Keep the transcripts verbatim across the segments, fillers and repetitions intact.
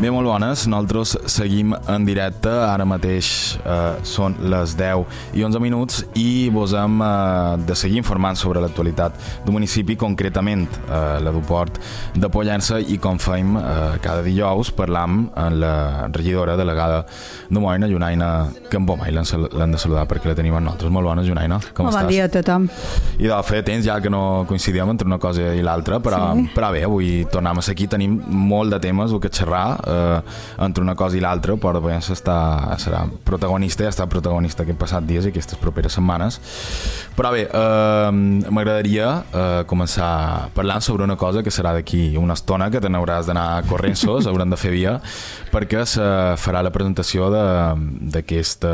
Bé, molt bones, nosaltres seguim en directe, ara mateix eh, són les deu i onze minuts i vos hem eh, de seguir informant sobre l'actualitat del municipi, concretament eh, l'aeroport de Pollença, i com fem eh, cada dijous parlam amb la regidora delegada de Moina, Junaina Campomà, i l'hem de saludar perquè la tenim amb nosaltres. Molt bones, Junaina, com molt estàs? Bon dia a tothom. I de fet, tens ja que no coincidíem entre una cosa i l'altra, però, sí. però bé, avui tornem a ser aquí, tenim molt de temes que xerrar eh, entre una cosa i l'altra, però bé, està, serà protagonista, ja està protagonista aquest passat dies i aquestes properes setmanes. Però bé, eh, m'agradaria eh, començar parlant sobre una cosa que serà d'aquí una estona, que te n'hauràs d'anar corrents, haurem de fer via, perquè se farà la presentació d'aquest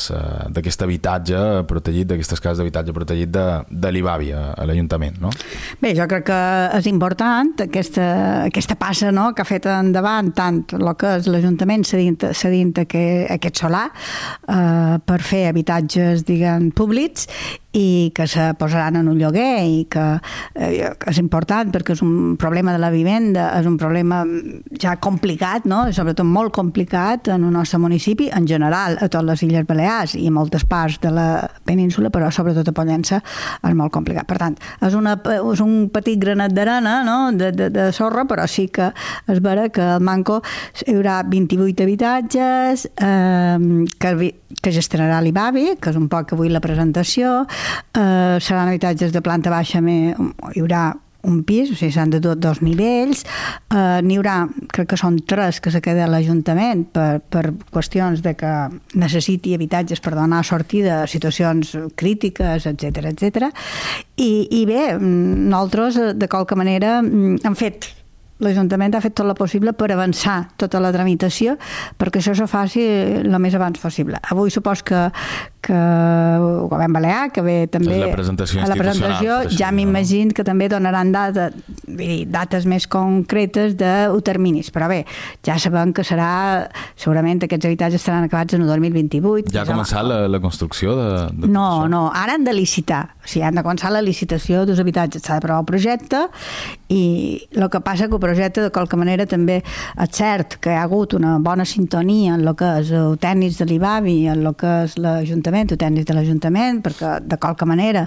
habitatge protegit, d'aquestes cases d'habitatge protegit de, de l'I B A B I a, a l'Ajuntament, no? Bé, jo crec que és important aquesta, aquesta passa, no?, que ha fet endavant tant el que és l'Ajuntament cedint, cedint aquest, aquest solar eh, per fer habitatges, diguem, públics, i que se posaran en un lloguer, i que, eh, que és important perquè és un problema de la vivenda, és un problema ja complicat, no?, sobretot molt complicat en el nostre municipi, en general a totes les Illes Balears i a moltes parts de la península, però sobretot a Pollença és molt complicat. Per tant, és, una, és un petit granet d'arena, no?, de, de, de sorra, però sí que és vera que al Manco hi haurà vint-i-vuit habitatges eh, que, que gestionarà l'I B A B I, que és un poc avui la presentació. Uh, seran habitatges de planta baixa, hi haurà un pis, o sigui, seran de tot dos nivells, uh, n'hi haurà, crec que són tres que se queda a l'Ajuntament per, per qüestions de que necessiti habitatges per donar sortida a situacions crítiques, etcètera, etcètera. I, i bé, nosaltres de qualque manera hem fet l'Ajuntament ha fet tot el possible per avançar tota la tramitació perquè això se faci el més abans possible. Avui supos que, que el govern balear, que ve també la presentació a la presentació, ja m'imagino que també donaran data, dates més concretes de terminis, però bé, ja sabem que serà, segurament aquests habitatges estaran acabats en el dos mil vint-i-vuit. Ja ha començat la, la construcció de, de no, això? No, ara han de licitar, o sigui, han de començar la licitació dels habitatges, s'ha d'aprovar el projecte, i el que passa que el projecte de qualque manera també és cert que hi ha hagut una bona sintonia en el que és el tècnics de l'I B A B I, en el que és l'Ajuntament, el tècnic de l'Ajuntament, perquè de qualque manera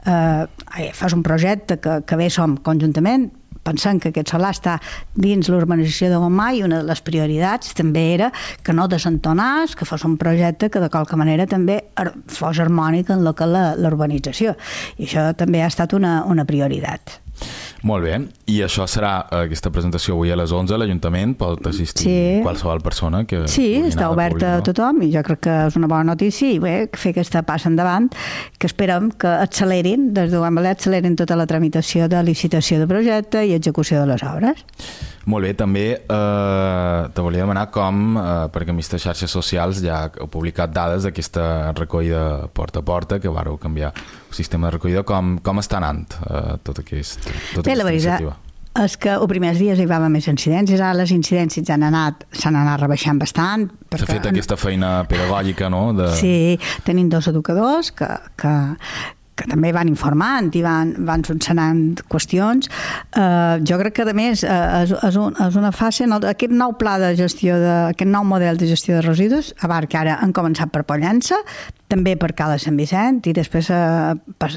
eh, fas un projecte que, que bé som conjuntament, pensant que aquest solar està dins l'urbanització de Gomà, i una de les prioritats també era que no desentonàs, que fos un projecte que de qualque manera també fos harmònic en el que l'urbanització, i això també ha estat una, una prioritat. Molt bé, i això serà aquesta presentació avui a les onze a l'Ajuntament, pot assistir sí. qualsevol persona que... Sí, està oberta a tothom, i jo crec que és una bona notícia, i bé, fer aquesta passa endavant, que esperem que accelerin, des de Govern Balear, accelerin tota la tramitació de licitació de projecte i execució de les obres. Molt bé, també eh, te volia demanar com, eh, perquè a aquestes xarxes socials ja heu publicat dades d'aquesta recollida porta a porta, que vareu canviar el sistema de recollida, com, com està anant eh, tot aquest, tota bé, aquesta iniciativa? És que els primers dies hi va haver més incidències, ara les incidències han anat, s'han anat rebaixant bastant. S'ha fet aquesta feina pedagògica, no? De... Sí, tenim dos educadors que, que, que també van informant i van, van solucionant qüestions. Uh, jo crec que, a més, uh, és, és, un, és una fase... Aquest nou pla de gestió, de, aquest nou model de gestió de residus, a part que ara han començat per Pollença, també per Cala Sant Vicent, i després a,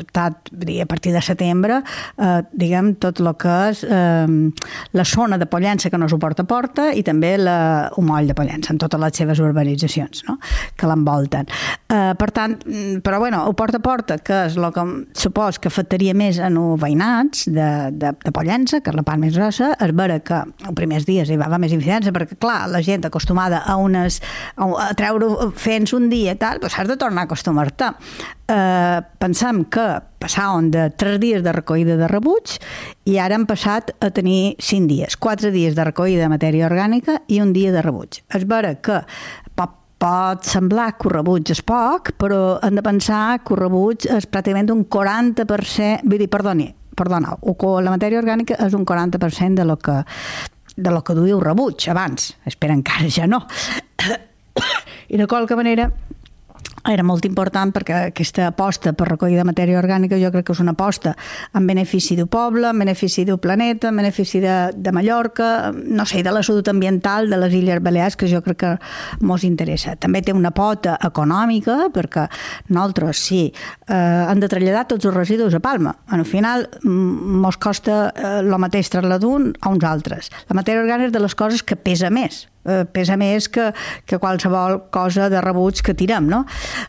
a partir de setembre eh, diguem tot el que és eh, la zona de Pollença que no suporta porta, i també la, un moll de Pollença en totes les seves urbanitzacions, no?, que l'envolten. Eh, per tant, però bueno, el porta a porta, que és el que supos que afectaria més en els veïnats de, de, de Pollença, que és la part més grossa, és vera que els primers dies hi va haver més incidència, perquè clar, la gent acostumada a unes a, a treure fents un dia i tal, doncs has de tornar a acostumar-te. Eh, pensem que passàvem de tres dies de recollida de rebuig i ara hem passat a tenir cinc dies, quatre dies de recollida de matèria orgànica i un dia de rebuig. És vera que pot, pot semblar que el rebuig és poc, però hem de pensar que el rebuig és pràcticament un quaranta per cent, vull dir, perdoni, perdona, la matèria orgànica és un quaranta per cent de lo que de lo que duia el rebuig abans, espera, encara ja no. I de qualque manera era molt important perquè aquesta aposta per recollir de matèria orgànica jo crec que és una aposta en benefici del poble, en benefici del planeta, en benefici de, de Mallorca, no sé, de la salut ambiental de les Illes Balears, que jo crec que mos interessa. També té una pota econòmica, perquè nosaltres, sí, eh, hem de traslladar tots els residus a Palma. Al final, mos costa eh, el mateix traslladar un a uns altres. La matèria orgànica és de les coses que pesa més, eh, pesa més que, que qualsevol cosa de rebuig que tirem, no?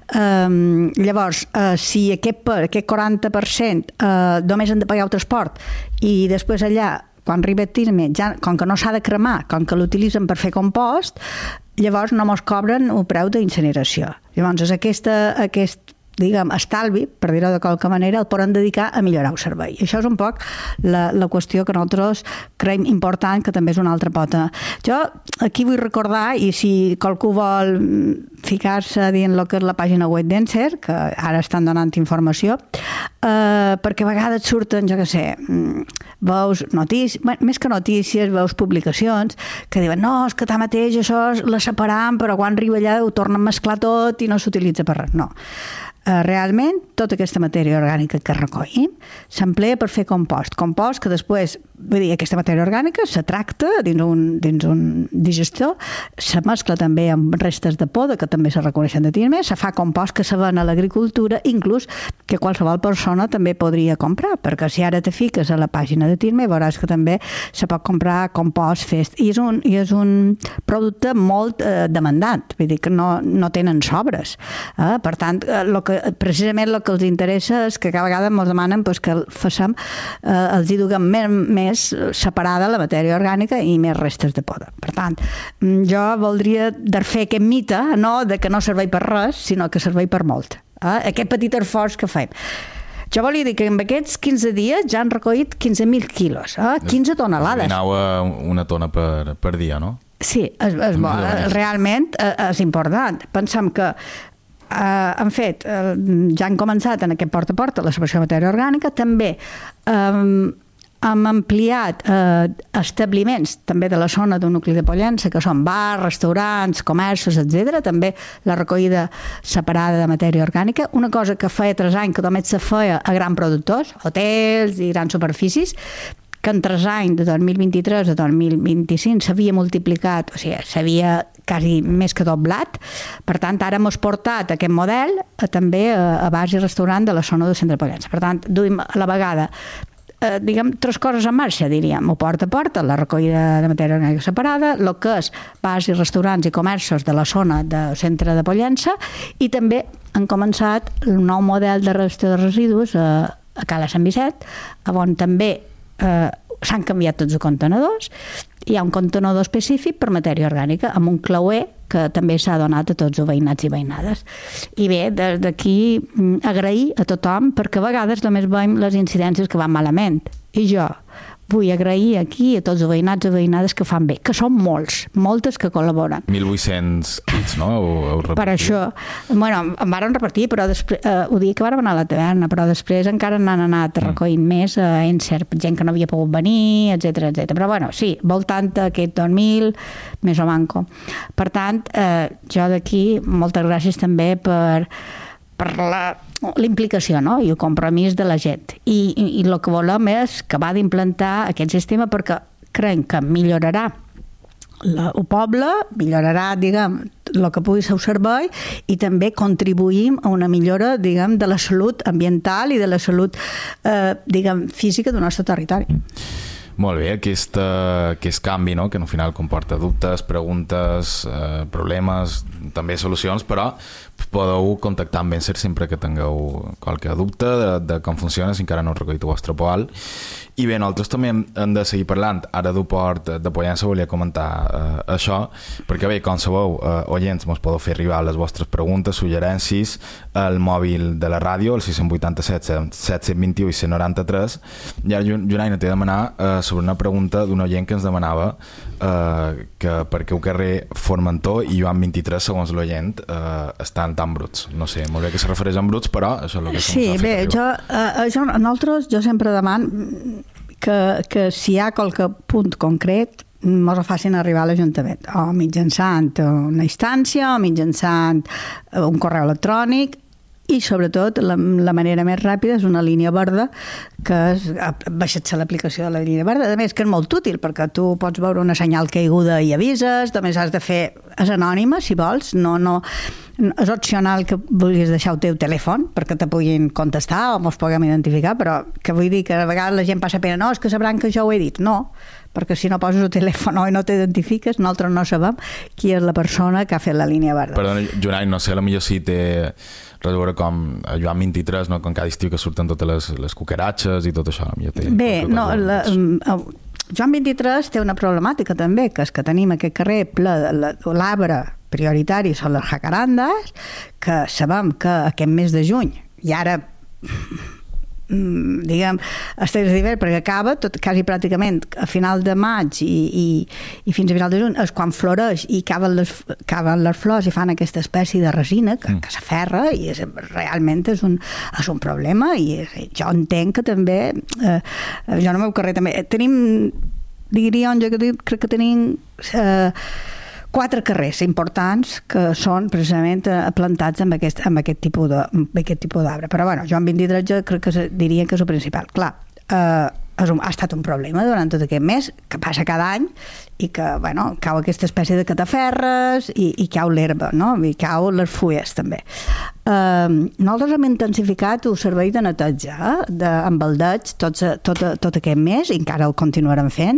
Um, llavors, uh, si aquest, per, aquest quaranta per cent uh, només han de pagar el transport i després allà, quan arriba a Tirme, ja, com que no s'ha de cremar, com que l'utilitzen per fer compost, llavors no mos cobren un preu d'incineració. Llavors, aquesta, aquest diguem, estalvi, per dir-ho de qualque manera, el poden dedicar a millorar el servei. I això és un poc la, la qüestió que nosaltres creiem important, que també és una altra pota. Jo aquí vull recordar, i si qualcú vol ficar-se dins el que és la pàgina web d'Encer, que ara estan donant informació, eh, perquè a vegades surten, jo què sé, veus notícies, bé, més que notícies, veus publicacions, que diuen, no, és que tanmateix això la separam, però quan arriba allà ho tornen a mesclar tot i no s'utilitza per res. No. Realment, tota aquesta matèria orgànica que recollim s'emplea per fer compost. Compost que després, vull dir, aquesta matèria orgànica se tracta dins un, dins un digestor, se mescla també amb restes de poda, que també se reconeixen de Tirme, se fa compost que se ven a l'agricultura, inclús que qualsevol persona també podria comprar, perquè si ara te fiques a la pàgina de Tirme veuràs que també se pot comprar compost fest. I és un, i és un producte molt eh, demandant, vull dir que no, no tenen sobres. Eh? Per tant, el que precisament el que els interessa és que cada vegada ens demanen pues, que facem, eh, els hi duguem més, més separada la matèria orgànica i més restes de poda. Per tant, jo voldria desfer aquest mite, no de que no serveix per res, sinó que serveix per molt. Eh? Aquest petit esforç que fem. Jo volia dir que en aquests quinze dies ja han recollit quinze mil quilos, eh? quinze tonelades. Anava una tona per, per dia, no? Sí, és, és bo, realment és important. Pensem que Uh, han fet, uh, ja han començat en aquest porta a porta la separació de matèria orgànica, també um, hem ampliat uh, establiments també de la zona d'un nucli de Pollença, que són bars, restaurants, comerços, etcètera. També la recollida separada de matèria orgànica, una cosa que feia tres anys que només se feia a grans productors, hotels i grans superfícies, que en tres anys, de dos mil vint-i-tres a dos mil vint-i-cinc, s'havia multiplicat, o sigui, s'havia quasi més que doblat. Per tant, ara hem portat aquest model a, també a, a bars i restaurant de la zona del centre de Pollença. Per tant, duim a la vegada eh, diguem, tres coses en marxa, diríem. O porta a porta, la recollida de matèria orgànica separada, el que és bars i restaurants i comerços de la zona del centre de Pollença, i també han començat un nou model de gestió de residus a, a Cala Sant Vicent, on també Eh, s'han canviat tots els contenedors. Hi ha un contenedor específic per matèria orgànica amb un clauer que també s'ha donat a tots els veïnats i veïnades. I bé, des d'aquí agrair a tothom, perquè a vegades només veiem les incidències que van malament, i jo vull agrair aquí a tots els veïnats i veïnades que fan bé, que són molts, moltes que col·laboren. mil vuit-cents kits, no? Ho, ho per això, bueno, em varen repartir, però després, eh, ho dic que varen anar a la taverna, però després encara n'han anat recollint mm. més a Encer, gent que no havia pogut venir, etcètera, etcètera. Però bueno, sí, voltant aquest dos mil, més o manco. Per tant, eh, jo d'aquí, moltes gràcies també per per la, l'implicació, no? I el compromís de la gent. I, i, i el que volem és acabar d'implantar aquest sistema perquè creiem que millorarà la, el poble, millorarà, diguem, el que pugui ser el servei, i també contribuïm a una millora, diguem, de la salut ambiental i de la salut, eh, diguem, física del nostre territori. Molt bé, aquest, aquest canvi, no? Que al final comporta dubtes, preguntes, eh, problemes, també solucions, però podeu contactar amb Encer sempre que tingueu qualque dubte de, de com funciona, si encara no heu recollit el vostre poal. I bé, nosaltres també hem de seguir parlant. Ara del port de Pollença volia comentar eh, això, perquè bé, com sabeu, eh, oients, mos podeu fer arribar les vostres preguntes, suggerències al mòbil de la ràdio, el sis vuit set, set vint u i cent noranta-tres. I ara, Junaina, t'he de demanar eh, sobre una pregunta d'un oient que ens demanava eh, que perquè el carrer Formentor i Joan vint-i-tres, segons l'oient, eh, estan tan bruts. No sé, molt bé que se refereix a bruts, però això és el que sí, s'ha fet bé, jo, eh, jo, nosaltres, jo sempre demano que, que si hi ha qualque punt concret, mos ho facin arribar a l'Ajuntament, o mitjançant una instància, o mitjançant un correu electrònic, i sobretot la, la manera més ràpida és una línia verda, que és baixar-se l'aplicació de la línia verda, a més que és molt útil perquè tu pots veure una senyal caiguda i avises, només has de fer, és anònima si vols, no, no, és opcional que vulguis deixar el teu telèfon perquè te puguin contestar o mos puguem identificar, però que vull dir que a vegades la gent passa pena, no, és que sabran que jo ho he dit, no, perquè si no poses el telèfon i no t'identifiques, nosaltres no sabem qui és la persona que ha fet la línia verda. Perdona, Jonai, no sé, potser sí té res a veure com a Joan vint-i-tres, no? Com cada estiu que surten totes les, les cucaratxes i tot això. Té bé, no, la, Joan vint-i-tres té una problemàtica també, que és que tenim aquest carrer ple de l'arbre prioritari són les jacarandes, que sabem que aquest mes de juny, i ara diguem, estem d'hivern perquè acaba tot, quasi pràcticament a final de maig i, i, i fins a final de juny és quan floreix i caben les, caben les flors i fan aquesta espècie de resina que, mm. que s'aferra i és, realment és un, és un problema i és, jo entenc que també eh, jo en el meu carrer també tenim, diria jo que crec que tenim eh, quatre carrers importants que són precisament plantats amb aquest, amb aquest tipus de, amb aquest tipus d'arbre. Però bueno, Joan vint-i-tres jo crec que diria que és el principal. Clar, eh, és un, ha estat un problema durant tot aquest mes, que passa cada any, i que, bueno, cau aquesta espècie de cataferres i, i cau l'herba, no? I cau les fulles, també. Eh, nosaltres hem intensificat el servei de neteja de, amb el deig tot, tot, tot aquest mes, i encara el continuarem fent,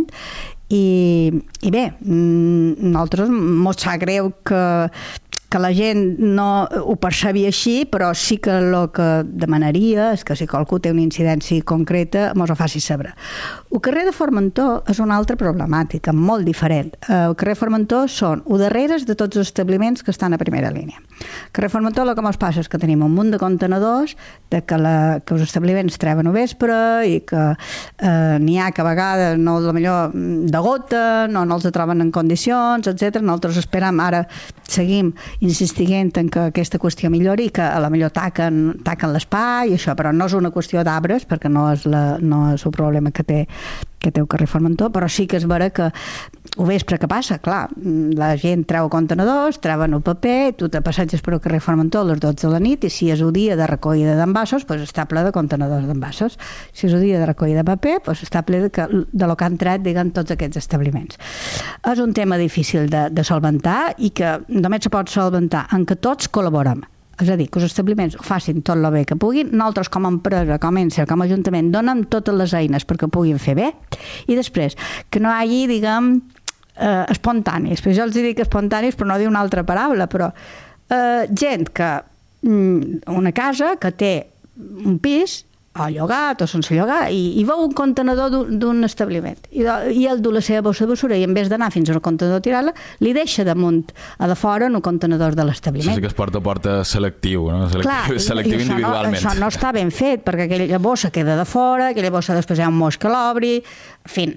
i, i bé, nosaltres mos sap greu que que la gent no ho percebi així, però sí que el que demanaria és que si qualcú té una incidència concreta mos ho faci saber. El carrer de Formentor és una altra problemàtica, molt diferent. El carrer Formentor són o darreres de tots els establiments que estan a primera línia. El carrer Formentor el que ens passa és que tenim un munt de contenedors de que, la, que els establiments treuen a vespre i que eh, n'hi ha que a vegades no, millor degoten o no els troben en condicions, etcètera. Nosaltres esperam, ara seguim insistint en que aquesta qüestió millori i que a la millor taquen, taquen l'espai i això, però no és una qüestió d'arbres perquè no és, la, no és el problema que té, que té el carrer Formentor, però sí que és vera que ho vespre que passa, clar, la gent treu contenedors, treuen el paper, tu te passatges per el carrer Formentor a les dotze de la nit i si és el dia de recollida d'envasos, doncs està ple de contenedors d'envasos. Si és el dia de recollida de paper, doncs està ple de, que, de lo que han tret, diguem, tots aquests establiments. És un tema difícil de, de solventar i que només se pot solventar en que tots col·laborem. És a dir, que els establiments ho facin tot el bé que puguin, nosaltres com a empresa, com a ENCER, com a ajuntament, donem totes les eines perquè ho puguin fer bé i després que no hi hagi, diguem, eh, espontanis. Però jo els dic espontanis per no dir una altra paraula, però eh, gent que mm, una casa que té un pis o llogat o sense llogar i, i veu un contenedor d'un establiment i, i ell du la seva bossa de bessura i en vez d'anar fins al contenedor a tirar-la li deixa damunt a de fora en el contenedor de l'establiment. Això sí que es porta a porta selectiu, no? Selectiu, Clar, selectiu individualment. No, això no està ben fet perquè aquella bossa queda de fora, aquella bossa després hi ha un mos que l'obri, en fi,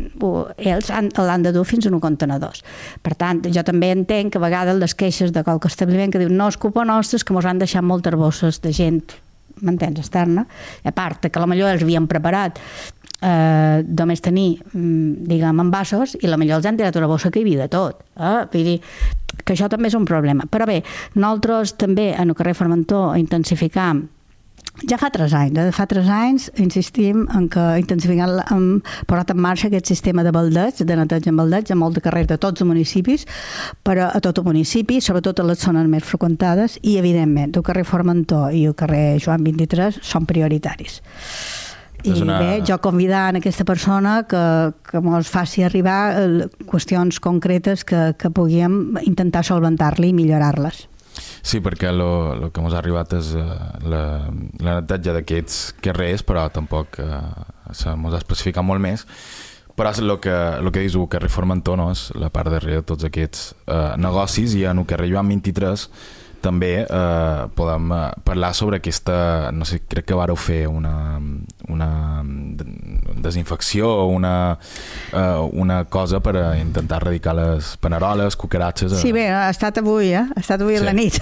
ells l'han de dur fins a un contenedor. Per tant, jo també entenc que a vegades les queixes de qualque establiment que diu no és culpa nostra, és que mos han deixat moltes bosses de gent, m'entens, externa, a part que la millor els havien preparat eh, només tenir, diguem, envasos i la millor els han tirat una bossa que hi havia de tot. Eh? Vull dir que això també és un problema. Però bé, nosaltres també en el carrer Formentor intensificam ja fa tres anys, eh? fa tres anys insistim en que intensificant hem posat en marxa aquest sistema de baldeig, de neteja en baldeig, a molts de carrers de tots els municipis, però a tot el municipi, sobretot a les zones més freqüentades, i evidentment el carrer Formentor i el carrer Joan vint-i-tres són prioritaris. I una... bé, jo convidar a aquesta persona que, que ens faci arribar qüestions concretes que, que puguem intentar solventar-li i millorar-les. Sí, perquè el que ens ha arribat és uh, la, la neteja d'aquests carrers, però tampoc uh, ens ha especificat molt més. Però és el que, el que dius, el carrer Formentor, no? És la part darrere de tots aquests uh, negocis, i en el carrer Joan vint-i-tres també eh, podem parlar sobre aquesta, no sé, crec que vareu fer una, una desinfecció o una, eh, una cosa per intentar erradicar les paneroles, cucaratxes. Sí, bé, ha estat avui, eh? Ha estat avui sí. a la nit.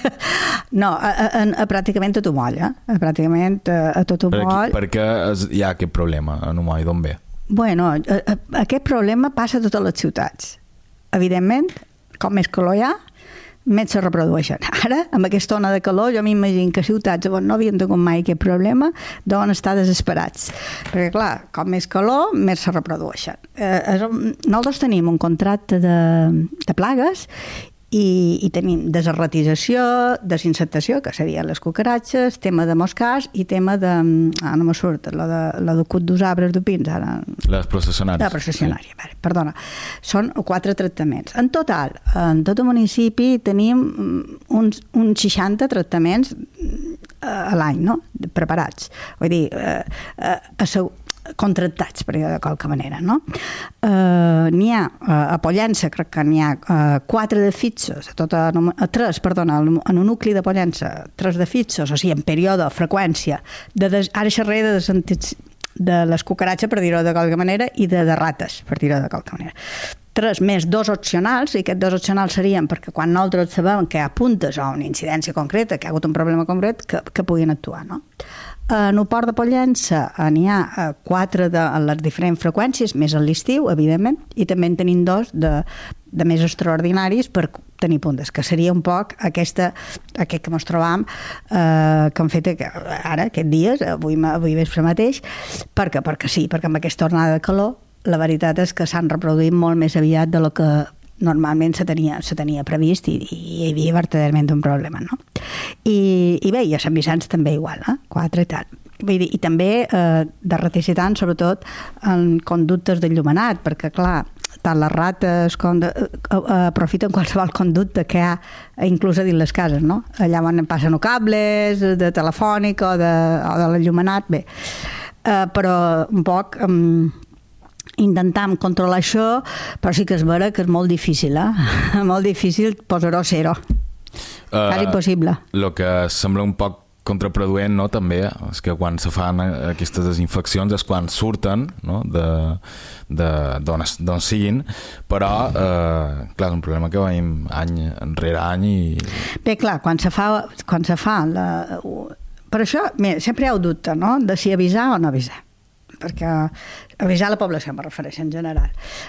No, a, a, a pràcticament tot ho moll, eh? A pràcticament a, a tot ho moll. Per què hi ha aquest problema en un moll? D'on ve? Bueno, aquest problema passa a totes les ciutats. Evidentment, com més calor hi ha, més se reprodueixen. Ara, amb aquesta ona de calor, jo m'imagino que ciutats on no havien tingut mai aquest problema deuen estar desesperats. Perquè, clar, com més calor, més se reprodueixen. Eh, nosaltres tenim un contracte de, de plagues i, i tenim deserratització, desinsectació, que serien les cucaratges, tema de moscars i tema de... Ah, no me surt, la de, la de cut dos arbres de pins, ara... Les processionàries. La processionària, sí. Perdona. Són quatre tractaments. En total, en tot el municipi tenim uns, uns seixanta tractaments a l'any, no? Preparats. Vull dir, eh, eh, contractats, per dir de qualque manera, no? Eh, n'hi ha, a Pollença crec que n'hi ha eh, quatre de fixos, a tota, a tres, perdona, en un nucli de Pollença, tres de fixos, o sigui, en període, freqüència, de des, ara xerré de desentits, de les cucaratges, per dir-ho de qualque manera, i de, de rates, per dir-ho de qualque manera. Tres més dos opcionals, i aquests dos opcionals serien perquè quan nosaltres sabem que hi ha puntes o una incidència concreta, que hi ha hagut un problema concret, que, que puguin actuar, no? En el port de Pollença n'hi ha quatre de les diferents freqüències, més a l'estiu, evidentment, i també en tenim dos de, de més extraordinaris per tenir puntes, que seria un poc aquesta, aquest que ens trobam, eh, que han fet ara, aquests dies, avui, avui vespre mateix, perquè, perquè sí, perquè amb aquesta tornada de calor, la veritat és que s'han reproduït molt més aviat de lo que normalment se tenia, se tenia previst i, i hi havia verdaderament un problema, no? I, i bé, i a Sant Vicenç també igual, eh? Quatre i tal. Vull dir, i també eh, de raticitant, sobretot en conductes d'enllumenat, perquè clar, tant les rates com de, eh, aprofiten qualsevol conducte que hi ha inclús a dins les cases, no? Allà on passen cables de telefònic o de, o de l'enllumenat, bé. Eh, però un poc... Eh, intentam controlar això, però sí que és vera que és molt difícil, eh? Molt difícil posar-ho a zero. Uh, Quasi impossible. El que sembla un poc contraproduent, no?, també, és que quan se fan aquestes desinfeccions és quan surten, no?, de, de, d'on siguin, però, eh, clar, és un problema que veiem any enrere any i... Bé, clar, quan se fa... Quan se fa la... Per això, mira, sempre hi ha el dubte, no?, de si avisar o no avisar. Perquè avisar la població, me refereixo en general.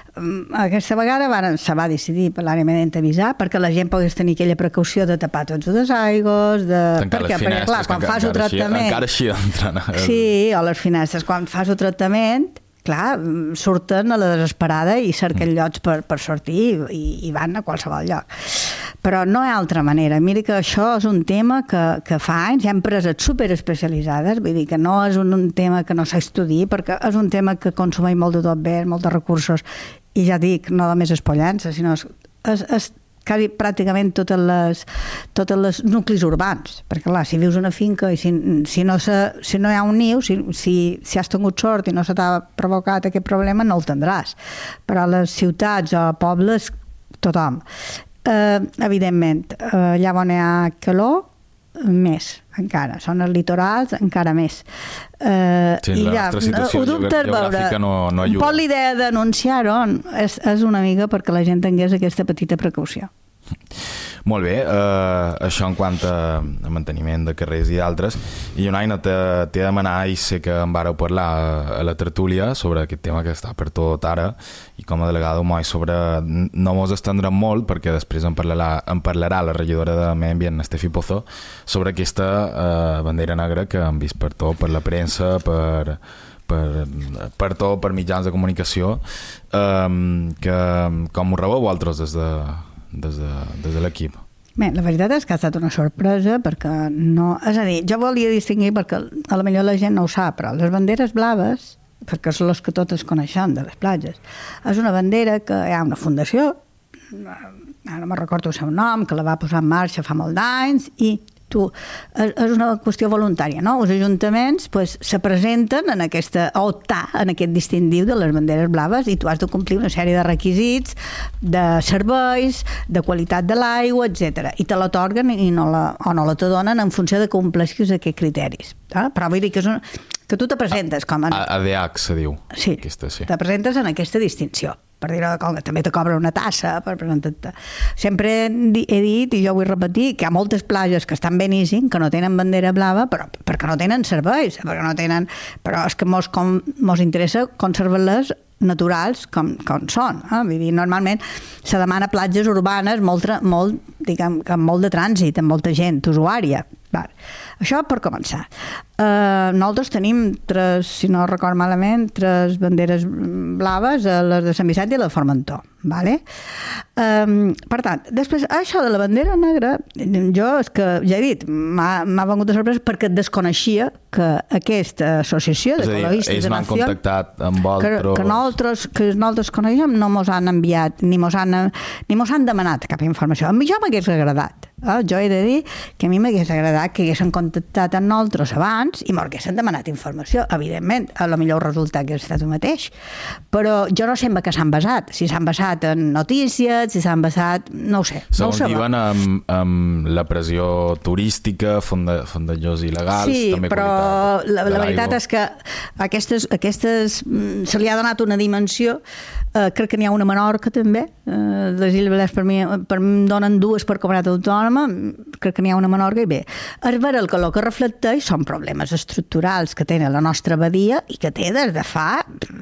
Aquesta vegada van, se va decidir per l'àrea d'avisar perquè la gent pogués tenir aquella precaució de tapar tots els aigües, de... Tancar perquè, les finestres, perquè, clar, quan fas un tractament... Encara així entren. Sí, o les finestres, quan fas un tractament, clar, surten a la desesperada i cerquen llocs per, per sortir i, i van a qualsevol lloc. Però no hi ha altra manera. Mira que això és un tema que, que fa anys hi ha empreses superespecialitzades, vull dir que no és un, un tema que no s'estudi, perquè és un tema que consumeix molt de tot bé, molts de recursos, i ja dic, no només és Pollença, sinó és, és, és quasi pràcticament totes les, totes les nuclis urbans, perquè clar, si vius una finca i si, si, no, se, si no hi ha un niu, si, si, si has tingut sort i no se t'ha provocat aquest problema, no el tindràs. Però a les ciutats o pobles, tothom. Uh, evidentment, uh, allà on hi ha calor, més, encara. Són els litorals, encara més. Uh, sí, i ja, ho dubte és veure. No, no un poc l'idea d'anunciar-ho és, és una mica perquè la gent tingués aquesta petita precaució. Molt bé, eh, això en quant a, a manteniment de carrers i d'altres. I Unaina, t'he de demanar, i sé que en vareu parlar a, a la tertúlia sobre aquest tema que està per tot ara, i com a delegada d'Homoi sobre... No mos estendrem molt, perquè després en parlarà, en parlarà la regidora de Medi Ambient, Estefi Pozo, sobre aquesta eh, bandera negra que hem vist per tot, per la premsa, per... per, per tot, per mitjans de comunicació, eh, que com ho rebeu vosaltres des de, des de, des de l'equip? Bé, la veritat és que ha estat una sorpresa perquè no... És a dir, jo volia distingir perquè a la millor la gent no ho sap, però les banderes blaves, perquè són les que totes coneixem de les platges, és una bandera que hi ha una fundació, no me'n recordo el seu nom, que la va posar en marxa fa molt d'anys, i tu, és, és una qüestió voluntària, no? Els ajuntaments pues, se presenten en aquesta, a optar en aquest distintiu de les banderes blaves i tu has de complir una sèrie de requisits, de serveis, de qualitat de l'aigua, etcètera. I te l'atorguen i no la, o no la te donen en funció de que compleixis aquests criteris. Eh? Però vull dir que és un, que tu te presentes com a... A D H se diu. Sí, aquesta, sí. te presentes en aquesta distinció. Per dir-ho, també te cobra una tassa per presentar-te. Sempre he dit, i jo vull repetir, que hi ha moltes platges que estan beníssim, que no tenen bandera blava, però perquè no tenen serveis, perquè no tenen... Però és que mos, com, mos interessa conservar-les naturals com, com són. Eh? Vull dir, normalment se demana platges urbanes molt, molt, diguem, amb molt de trànsit, amb molta gent usuària. Vale. Això per començar. Uh, nosaltres tenim tres, si no record malament, tres banderes blaves, les de Sant Vicent i la de Formentor. Vale? Um, per tant, després, això de la bandera negra, jo és que, ja he dit, m'ha vengut de sorpresa perquè desconeixia que aquesta associació d'ecologistes de Nació... Ells m'han contactat amb vosaltres... Que, que, nosaltres, que nosaltres coneixem no mos han enviat, ni mos han, ni mos han demanat cap informació. A mi jo m'hagués agradat. Eh? Jo he de dir que a mi m'hagués agradat que haguessin contactat amb nosaltres abans i m'haguessin demanat informació. Evidentment, a lo millor el resultat hagués estat el mateix. Però jo no sé en què s'han basat. Si s'han basat en notícies, si s'han basat... No ho sé. Segons no ho sé, diuen amb, amb la pressió turística, fonda, fondejors il·legals, sí, també però qualitat la, la veritat és que aquestes, aquestes se li ha donat una dimensió. Uh, crec que n'hi ha una a Menorca també, uh, les Illes Balears per mi, per mi em donen dues per comunitat autònoma, crec que n'hi ha una a Menorca i bé, és vera que el que reflecteix són problemes estructurals que té la nostra badia i que té des de fa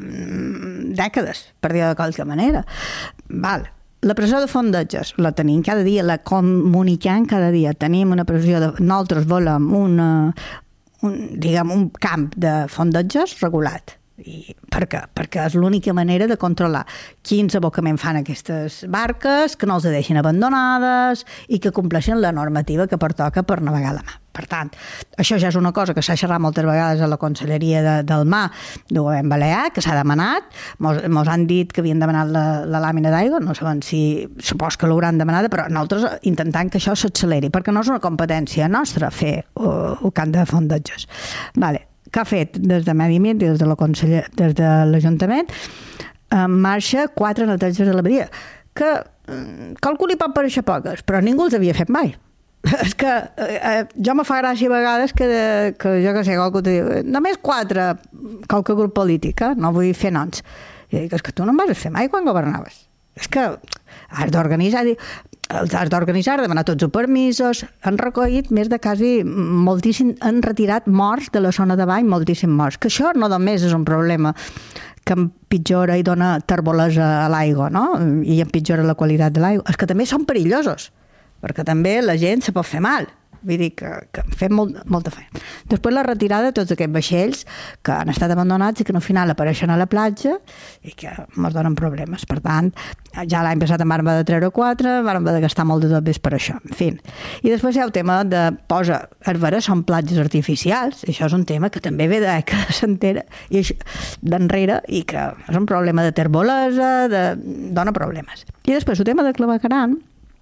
mm, dècades, per dir-ho de qualque manera. Val. La pressió de fondatges la tenim cada dia, la comuniquem cada dia, tenim una pressió de... Nosaltres volem una, un, diguem, un camp de fondatges regulat. I per què? Perquè és l'única manera de controlar quins abocaments fan aquestes barques, que no els deixin abandonades i que compleixen la normativa que pertoca per navegar la mà. Per tant, això ja és una cosa que s'ha xerrat moltes vegades a la Conselleria de, del Mar del Govern Balear, que s'ha demanat, mos, mos han dit que havien demanat la, la làmina d'aigua, no saben si, supos que l'hauran demanada, però nosaltres intentant que això s'acceleri, perquè no és una competència nostra fer uh, el camp de fondatges. Vale. Que ha fet des de Medi Ambient i des de la Conselleria, des de l'Ajuntament, en marxa quatre neteges de la badia, que calculi pot pareixer poques, però ningú els havia fet mai. És que eh, jo me fa gràcia a vegades que, que jo que sé, qualcú te diu, només quatre, qualque grup polític, eh? No vull fer noms. I dic, és que tu no em vas fer mai quan governaves. És que has d'organitzar, els has d'organitzar, demanar tots els permisos, han recollit més de quasi moltíssim, han retirat morts de la zona de bany, moltíssim morts, que això no només és un problema que empitjora i dona terbolesa a l'aigua, no? I empitjora la qualitat de l'aigua, és que també són perillosos, perquè també la gent se pot fer mal. Vull dir que, que fem molt, molta feina. Després la retirada de tots aquests vaixells que han estat abandonats i que al final apareixen a la platja i que ens donen problemes. Per tant, ja l'any passat en vam haver de treure quatre, vam haver de gastar molt de dobbers per això. En fi. I després hi ha el tema de posa, és vera, són platges artificials, i això és un tema que també ve de que s'entera d'enrere i que és un problema de terbolesa, de, dona problemes. I després el tema de clavegueram,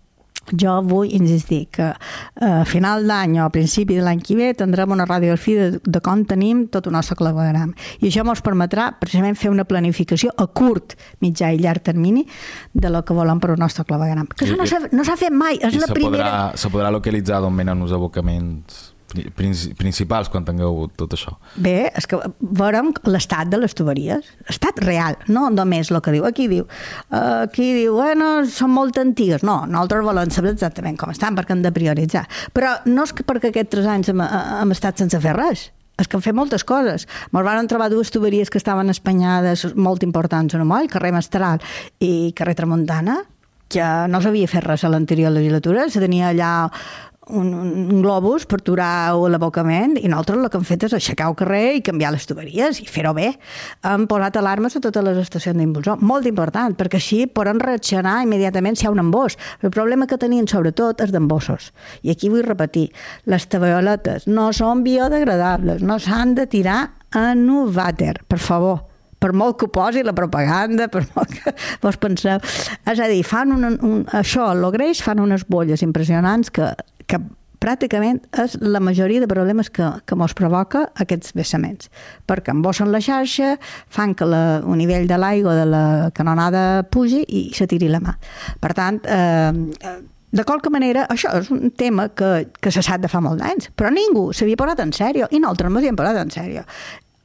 jo vull insistir que a final d'any o a principi de l'any que ve tindrem una radiografia de, de com tenim tot el nostre clavegueram. I això ens permetrà precisament fer una planificació a curt, mitjà i llarg termini de lo que volem per al nostre clavegueram. Que això no s'ha, no s'ha fet mai. És I la se primera... podrà, se podrà localitzar d'on venen els abocaments principals quan tingueu tot això? Bé, és que veurem l'estat de les tuberies, estat real, no només el que diu. Aquí diu, uh, aquí diu, bueno, són molt antigues. No, nosaltres volem saber exactament com estan, perquè hem de prioritzar. Però no és que perquè aquests tres anys hem, hem estat sense fer res, és que hem fet moltes coses. Ens van trobar dues tuberies que estaven espanyades molt importants en el moll, carrer Mestral i carrer Tramuntana, que no s'havia fet res a l'anterior legislatura, se tenia allà un, un globus per aturar l'abocament i nosaltres el que hem fet és aixecar el carrer i canviar les tuberies i fer-ho bé. Hem posat alarmes a totes les estacions d'impulsor, molt important, perquè així poden reaccionar immediatament si hi ha un embòs. El problema que tenien sobretot és d'embossos. I aquí vull repetir, les tabaioletes no són biodegradables, no s'han de tirar en un vàter, per favor. Per molt que ho posi la propaganda, per molt que vos penseu. És a dir, fan un, un, això, el greix, fan unes bolles impressionants que, que pràcticament és la majoria de problemes que, que mos provoca aquests vessaments. Perquè embossen la xarxa, fan que la, el nivell de l'aigua de la canonada pugi i se tiri la mà. Per tant, eh, de qualque manera, això és un tema que, que se sap de fa molts anys, però ningú s'havia posat en sèrio i nosaltres ens hi hem posat en sèrio.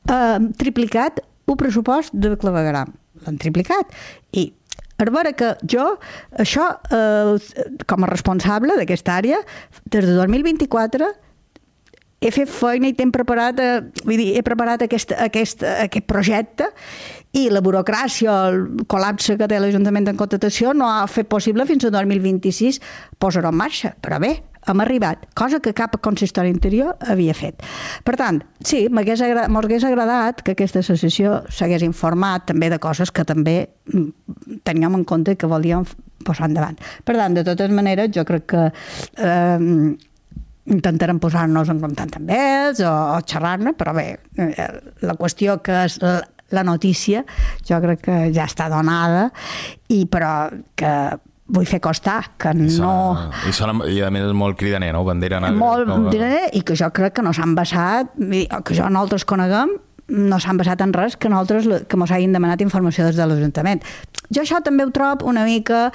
eh, triplicat el pressupost de clavegueram. L'han triplicat. I a veure que jo, això, eh, com a responsable d'aquesta àrea, des de dos mil vint-i-quatre he fet feina i t'hem preparat, eh, vull dir, he preparat aquest, aquest, aquest projecte i la burocràcia, el col·lapse que té l'Ajuntament en contractació no ha fet possible fins a dos mil vint-i-sis posar-ho en marxa. Però bé, hem arribat, cosa que cap consistori interior havia fet. Per tant, sí, m'hagués agradat, m'hagués agradat que aquesta associació s'hagués informat també de coses que també teníem en compte que volíem posar endavant. Per tant, de totes maneres, jo crec que eh, intentarem posar-nos en contacte amb ells o, o xerrar-ne, però bé, la qüestió que és la, la notícia jo crec que ja està donada, i però que vull fer constar que I no... I, sona, I a més és molt cridaner, no? Bandera negra. Molt no? cridaner, i que jo crec que no s'han basat, que jo nosaltres coneguem, no s'han basat en res que nosaltres que mos hagin demanat informació des de l'Ajuntament. Jo això també ho trobo una mica...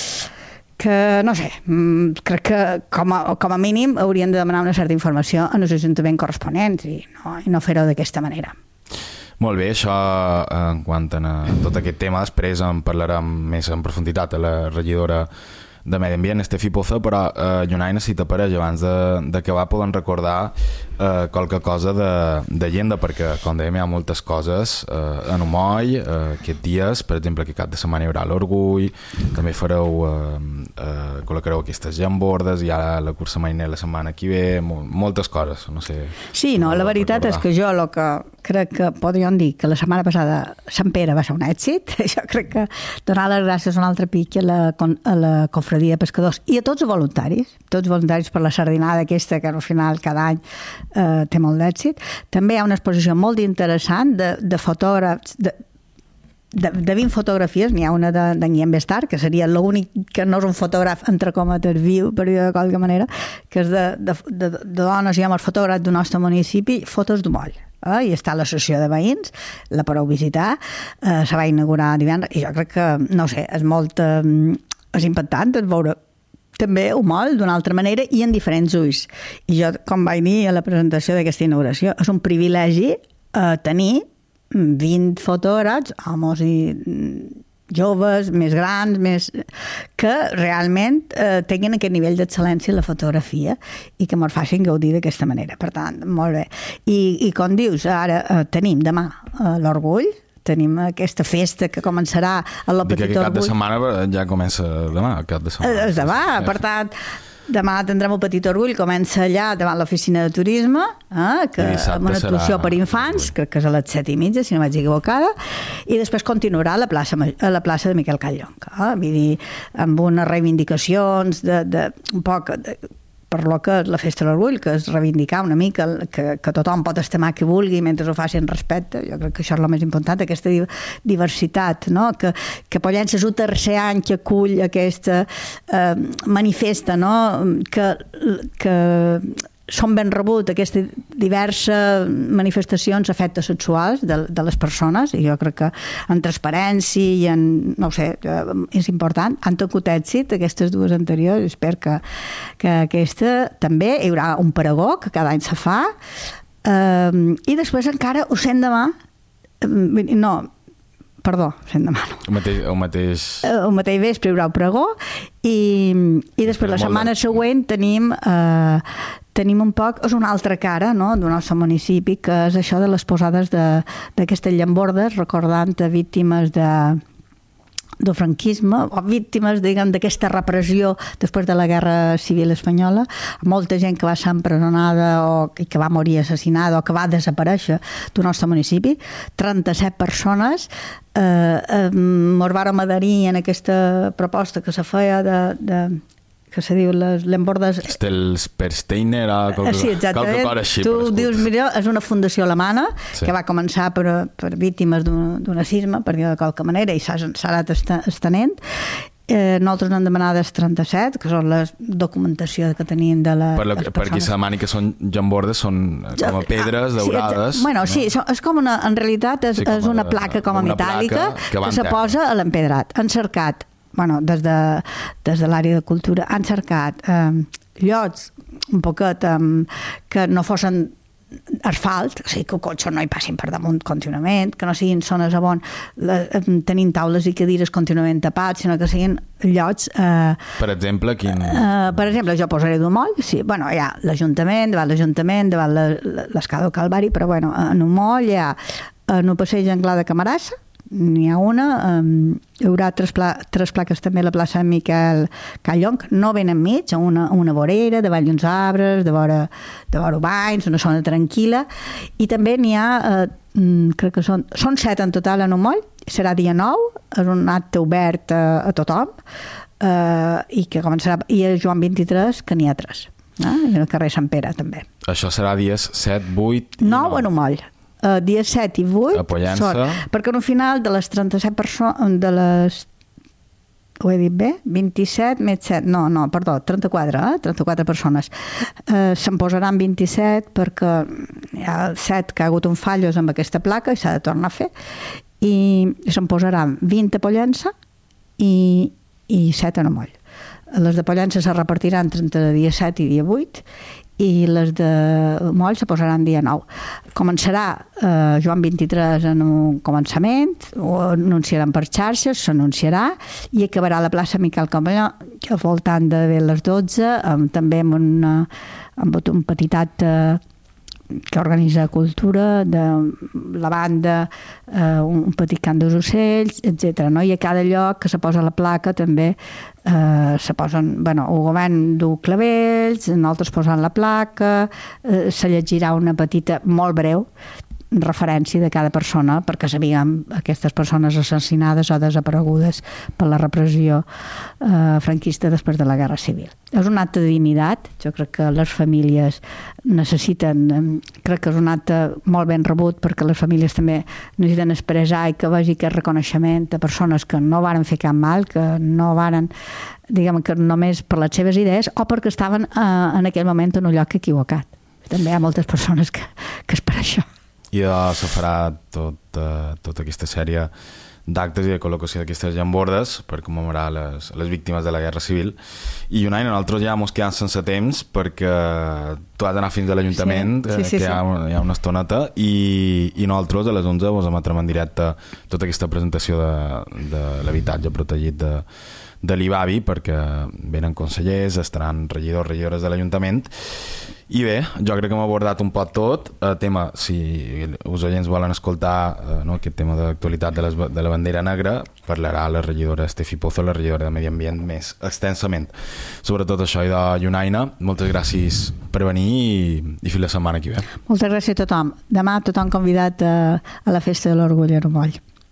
que, no sé, crec que com a, com a mínim haurien de demanar una certa informació en els ajuntaments corresponents i no, i no fer-ho d'aquesta manera. Molt bé, això en quant a tot aquest tema, després en parlarem més en profunditat a la regidora de Medi Ambient, Estefi Poza, però eh, Yunaina, si t'apareix, abans d'acabar poden recordar eh, qualque cosa de, de Lleida, perquè, com dèiem, hi ha moltes coses eh, en Homoll, eh, aquests dies, per exemple, que cap de setmana hi haurà l'Orgull, també fareu, eh, eh, col·locareu aquestes llambordes, hi ha la cursa mariner la setmana que ve, moltes coses, no sé. Sí, no, la veritat recordar. És que jo el que crec que podríem dir que la setmana passada Sant Pere va ser un èxit, jo crec que donar les gràcies un altre pic a la, a la confraria de pescadors i a tots els voluntaris, tots voluntaris per la sardinada aquesta que al final cada any eh, té molt d'èxit. També hi ha una exposició molt interessant de, de fotògrafs, de, de, de vint fotografies, n'hi ha una d'en Guillem Bestar, que seria l'únic que no és un fotògraf entre cometes viu, per dir de qualque manera, que és de, de, de, de dones i homes fotògrafs del nostre municipi, fotos d'Homoll. Eh? I està l'associació de veïns, la podeu visitar, eh, se va inaugurar divendres, i jo crec que, no sé, és molt... Eh, és impactant veure també Homoll d'una altra manera i en diferents ulls. I jo, com vaig dir a la presentació d'aquesta inauguració, és un privilegi eh, tenir vint fotògrafs, homes i joves, més grans, més... que realment eh, tinguin aquest nivell d'excel·lència en la fotografia i que ens facin gaudir d'aquesta manera. Per tant, molt bé. I, i com dius, ara eh, tenim demà eh, l'Orgull, tenim aquesta festa que començarà a la Petit Orgull. Dic que cap de setmana ja comença demà, cap de setmana. És demà, per tant, demà tindrem el Petit Orgull, comença allà davant l'oficina de turisme, eh, que amb una actuació per infants, crec que és a les set i mitja, si no vaig equivocada, i després continuarà a la plaça, a la plaça de Miquel Catllonca, eh, vull dir, amb unes reivindicacions de, de un poc... De, per lo que és la Festa de l'Orgull, que és reivindicar una mica que, que tothom pot estimar qui vulgui mentre ho facin respecte. Jo crec que això és el més important, aquesta diversitat, no? que, que Pollença és el tercer any que acull aquesta eh, manifesta, no? que, que són ben rebut aquestes diverses manifestacions afectes sexuals de, de les persones, i jo crec que en transparència i en, no ho sé, és important. Han tingut èxit aquestes dues anteriors, espero que, que aquesta també hi haurà un pregó que cada any se fa, eh, i després encara ho sent demà, no, perdó, sent demà no. El mateix, el mateix... El mateix vespre hi haurà el pregó i, i després la setmana de... següent tenim eh, tenim un poc, és una altra cara, no?, del nostre municipi, que és això de les posades d'aquestes llambordes recordant a víctimes de del franquisme, o víctimes, diguem, d'aquesta repressió després de la Guerra Civil Espanyola, molta gent que va ser empresonada o que va morir assassinada o que va desaparèixer del nostre municipi, trenta-set persones eh, eh, mos vàrem adherir en aquesta proposta que se feia de, de que se diu les llambordes... Estels Persteiner, qualque, sí, exactament. Qualque així, tu dius, mira, és una fundació alemana sí. que va començar per, per víctimes d'un nazisme, per dir de qualque manera, i s'ha anat estenent. Eh, nosaltres n'hem demanades trenta-set, que són la documentació que tenim de la, per, la, les per qui se demani que són llambordes, són com a pedres ah, daurades. Sí, bueno, no? sí, és com una, en realitat és, sí, és una placa com a metàl·lica que, que se posa a l'empedrat. Han cercat bueno, des de, des de l'àrea de cultura, han cercat eh, llocs un poquet eh, que no fossin asfalt, o sigui, que el cotxe no hi passin per damunt contínuament, que no siguin zones on la, tenint taules i cadires contínuament tapats, sinó que siguin llocs... Eh, per exemple, quin... Eh, per exemple, jo posaré d'un moll, sí, bueno, hi ha l'Ajuntament, davant l'Ajuntament, davant l'escala del Calvari, però bueno, en un moll hi ha en un passeig Anglà de Camarassa, n'hi ha una, um, hi haurà tres, pla, tres plaques també a la plaça Miquel Callonc, no ben enmig, una, una vorera, davall d'uns arbres, de vora, de vora banys, una zona tranquil·la, i també n'hi ha, eh, crec que són, són set en total en un moll, serà dia nou, és un acte obert a, a tothom, eh, i que començarà, i a Joan vint-i-tres, que n'hi ha tres, eh? I al carrer Sant Pere també. Això serà dies set, vuit... nou en un moll. Uh, dia set i vuit són, perquè al final de les trenta-set persones de les ho he dit bé? vint-i-set més set, no, no, perdó, trenta-quatre, eh? trenta-quatre persones. Uh, se'n posaran vint-i-set perquè hi ha set que ha hagut un fallos amb aquesta placa i s'ha de tornar a fer, i se'n posaran vint a Pollença i, i set en Amoll. Les de Pollença se repartiran entre dia set i dia vuit, i les de Moll se posaran dia nou. Començarà eh, Joan vint-i-tres en un començament, ho anunciaran per xarxes, s'anunciarà, i acabarà a la plaça Miquel Callonc al voltant de les dotze, amb, també amb, una, amb un petit acte que organitza Cultura, de la banda, eh, un petit cant dels ocells, etcètera. No? I a cada lloc que se posa la placa també eh, se posen, bueno, el govern du clavells, nosaltres posant la placa, eh, se llegirà una petita, molt breu, referència de cada persona perquè sabíem aquestes persones assassinades o desaparegudes per la repressió eh, franquista després de la Guerra Civil. És un acte de dignitat, jo crec que les famílies necessiten, crec que és un acte molt ben rebut perquè les famílies també necessiten expressar i que vegi aquest reconeixement a persones que no varen fer cap mal, que no varen, diguem que només per les seves idees o perquè estaven eh, en aquell moment en un lloc equivocat. També hi ha moltes persones que, que és per això. I de, se farà tot, uh, tota aquesta sèrie d'actes i de col·locació d'aquestes llambordes per commemorar les, les víctimes de la Guerra Civil. I un any nosaltres ja mos quedem sense temps perquè tu has d'anar fins a l'Ajuntament, sí, sí, sí, que hi ha, sí. hi ha una estoneta, i, i nosaltres a les onze vos emetrem en directe tota aquesta presentació de, de l'habitatge protegit de, de l'I B A B I, perquè venen consellers, estaran regidors, regidores de l'Ajuntament. I bé, jo crec que hem abordat un poc tot el tema, si us oients volen escoltar eh, no, aquest tema d'actualitat de, les, de la bandera negra, parlarà la regidora Estefi Pozo, la regidora de Medi Ambient, més extensament sobre tot això. I de Yunaina, moltes gràcies per venir i, i fins la setmana que ve. Moltes gràcies a tothom. Demà tothom convidat a, a la Festa de l'Orgull a Amoll.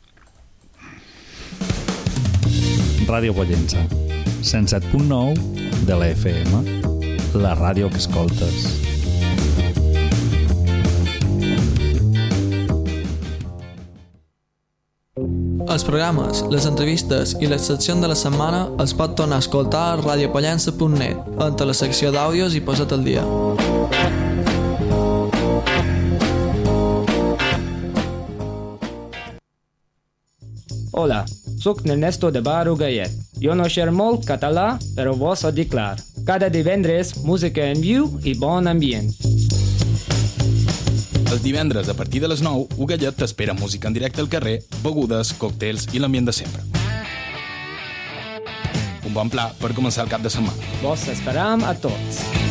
Ràdio Pollença, cent set punt nou de la F M, la ràdio que escoltes. Els programes, les entrevistes i les seccions de la setmana els pot tornar a escoltar a radiopollença punt net, entre la secció d'àudios i Posa't al dia. Hola, soc Ernesto de Baro Gallet. Jo no xer molt català, però vos ho dic clar. Cada divendres, música en viu i bon ambient. Els divendres, a partir de les nou, Ugallet t'espera música en directe al carrer, begudes, còctels i l'ambient de sempre. Un bon pla per començar el cap de setmana. Vos esperam a tots.